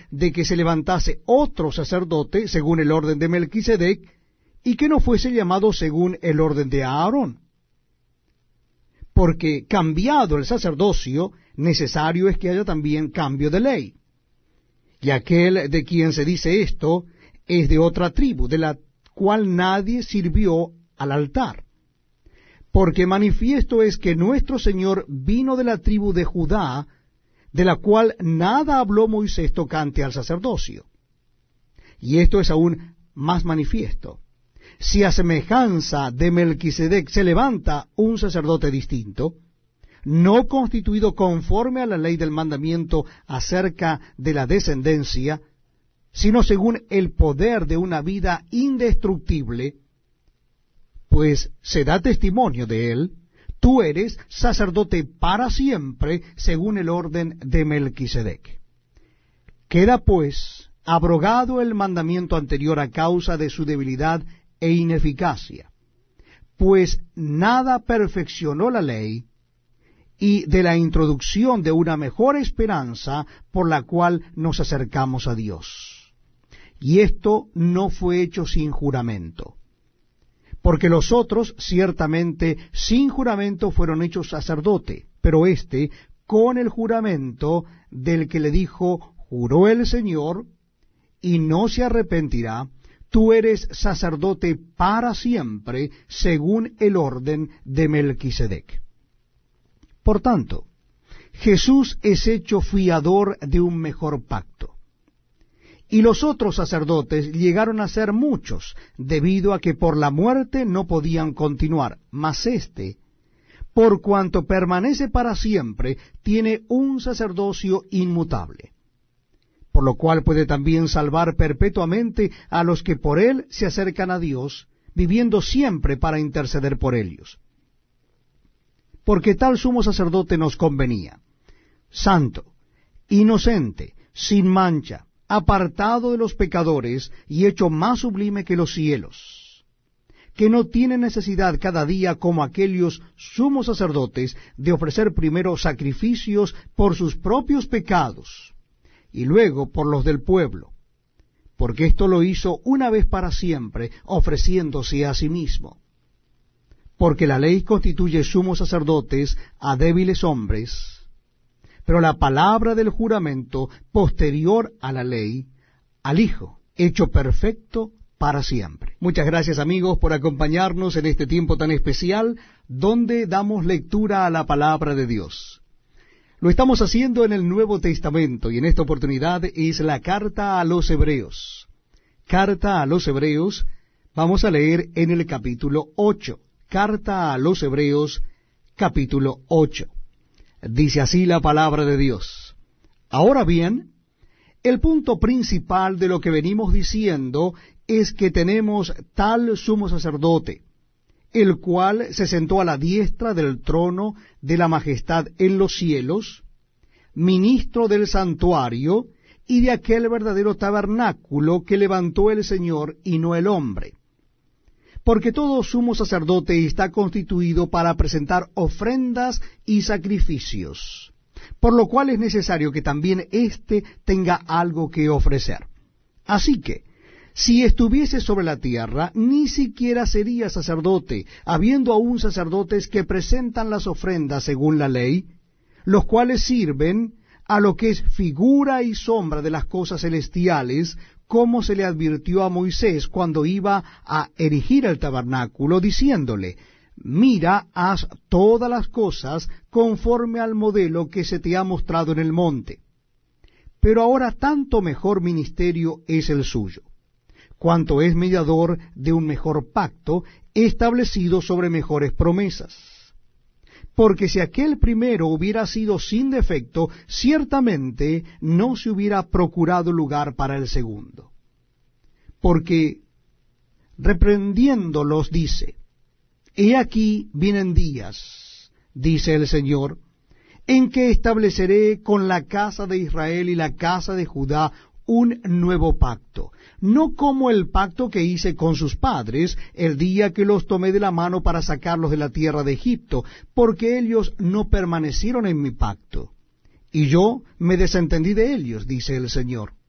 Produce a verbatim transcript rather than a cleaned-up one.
de que se levantase otro sacerdote según el orden de Melquisedec, y que no fuese llamado según el orden de Aarón. Porque cambiado el sacerdocio, necesario es que haya también cambio de ley. Y aquel de quien se dice esto es de otra tribu, de la cual nadie sirvió al altar. Porque manifiesto es que nuestro Señor vino de la tribu de Judá, de la cual nada habló Moisés tocante al sacerdocio. Y esto es aún más manifiesto. Si a semejanza de Melquisedec se levanta un sacerdote distinto, no constituido conforme a la ley del mandamiento acerca de la descendencia, sino según el poder de una vida indestructible, pues se da testimonio de él, tú eres sacerdote para siempre, según el orden de Melquisedec. Queda pues abrogado el mandamiento anterior a causa de su debilidad e ineficacia, pues nada perfeccionó la ley, y de la introducción de una mejor esperanza por la cual nos acercamos a Dios. Y esto no fue hecho sin juramento, porque los otros ciertamente sin juramento fueron hechos sacerdote, pero éste con el juramento del que le dijo, juró el Señor, y no se arrepentirá, tú eres sacerdote para siempre, según el orden de Melquisedec. Por tanto, Jesús es hecho fiador de un mejor pacto. Y los otros sacerdotes llegaron a ser muchos, debido a que por la muerte no podían continuar, mas éste, por cuanto permanece para siempre, tiene un sacerdocio inmutable, por lo cual puede también salvar perpetuamente a los que por él se acercan a Dios, viviendo siempre para interceder por ellos. Porque tal sumo sacerdote nos convenía, santo, inocente, sin mancha, apartado de los pecadores y hecho más sublime que los cielos, que no tiene necesidad cada día como aquellos sumos sacerdotes de ofrecer primero sacrificios por sus propios pecados y luego por los del pueblo, porque esto lo hizo una vez para siempre, ofreciéndose a sí mismo. Porque la ley constituye sumos sacerdotes a débiles hombres, pero la palabra del juramento posterior a la ley, al Hijo, hecho perfecto para siempre. Muchas gracias, amigos, por acompañarnos en este tiempo tan especial, donde damos lectura a la palabra de Dios. Lo estamos haciendo en el Nuevo Testamento, y en esta oportunidad es la carta a los Hebreos. Carta a los Hebreos, vamos a leer en el capítulo ocho. Carta a los Hebreos, capítulo ocho. Dice así la palabra de Dios. Ahora bien, el punto principal de lo que venimos diciendo es que tenemos tal sumo sacerdote, el cual se sentó a la diestra del trono de la majestad en los cielos, ministro del santuario y de aquel verdadero tabernáculo que levantó el Señor y no el hombre. Porque todo sumo sacerdote está constituido para presentar ofrendas y sacrificios, por lo cual es necesario que también éste tenga algo que ofrecer. Así que, si estuviese sobre la tierra, ni siquiera sería sacerdote, habiendo aún sacerdotes que presentan las ofrendas según la ley, los cuales sirven a lo que es figura y sombra de las cosas celestiales, como se le advirtió a Moisés cuando iba a erigir el tabernáculo, diciéndole, mira, haz todas las cosas conforme al modelo que se te ha mostrado en el monte. Pero ahora tanto mejor ministerio es el suyo, cuanto es mediador de un mejor pacto, establecido sobre mejores promesas. Porque si aquel primero hubiera sido sin defecto, ciertamente no se hubiera procurado lugar para el segundo. Porque, reprendiéndolos, dice, he aquí vienen días, dice el Señor, en que estableceré con la casa de Israel y la casa de Judá un nuevo pacto, no como el pacto que hice con sus padres el día que los tomé de la mano para sacarlos de la tierra de Egipto, porque ellos no permanecieron en mi pacto, y yo me desentendí de ellos, dice el Señor.